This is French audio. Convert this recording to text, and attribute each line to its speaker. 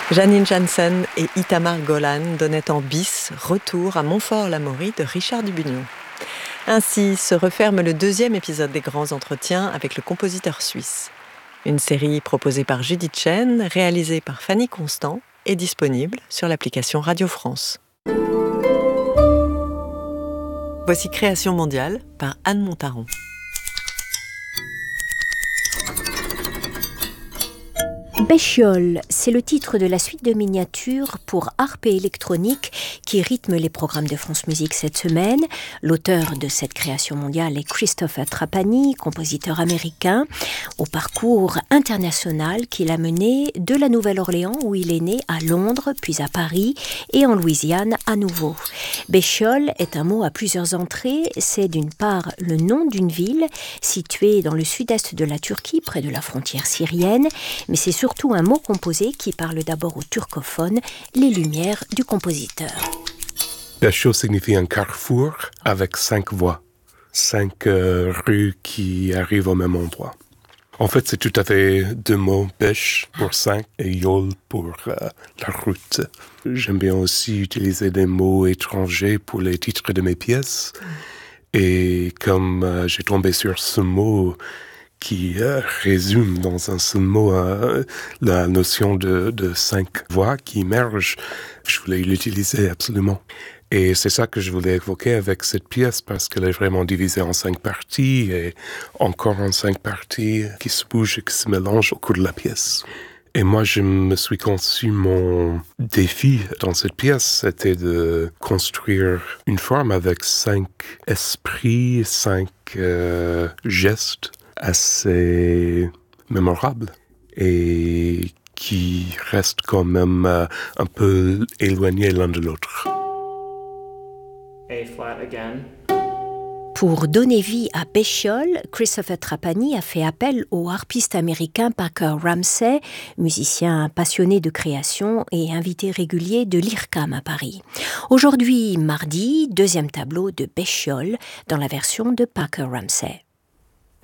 Speaker 1: Janine Janssen et Itamar Golan donnaient en bis retour à Montfort-l'Amaury de Richard Dubugnon. Ainsi se referme le deuxième épisode des Grands Entretiens avec le compositeur suisse. Une série proposée par Judith Chen, réalisée par Fanny Constant et disponible sur l'application Radio France. Voici Création mondiale par Anne Montaron.
Speaker 2: Béchiol, c'est le titre de la suite de miniatures pour harpe et électronique qui rythme les programmes de France Musique cette semaine. L'auteur de cette création mondiale est Christopher Trapani, compositeur américain, au parcours international qu'il a mené de la Nouvelle-Orléans où il est né à Londres, puis à Paris et en Louisiane à nouveau. Béchiol est un mot à plusieurs entrées. C'est d'une part le nom d'une ville située dans le sud-est de la Turquie, près de la frontière syrienne, mais c'est surtout un mot composé qui parle d'abord aux turcophones, les lumières du compositeur.
Speaker 3: Béchiol signifie un carrefour avec 5 voies, 5 rues qui arrivent au même endroit. En fait, c'est tout à fait 2 mots, bêche pour 5 et yol pour la route. J'aime bien aussi utiliser des mots étrangers pour les titres de mes pièces. Et comme j'ai tombé sur ce mot qui résume dans un seul mot la notion de 5 voix qui émerge, je voulais l'utiliser absolument. Et c'est ça que je voulais évoquer avec cette pièce, parce qu'elle est vraiment divisée en 5 parties, et encore en 5 parties qui se bougent et qui se mélangent au cours de la pièce. Et moi, je me suis conçu mon défi dans cette pièce, c'était de construire une forme avec 5 esprits, 5 gestes assez mémorables et qui restent quand même un peu éloignés l'un de l'autre.
Speaker 4: A flat again.
Speaker 2: Pour donner vie à Béchiol, Christopher Trapani a fait appel au harpiste américain Parker Ramsey, musicien passionné de création et invité régulier de l'IRCAM à Paris. Aujourd'hui, mardi, deuxième tableau de Béchiol dans la version de Parker Ramsey.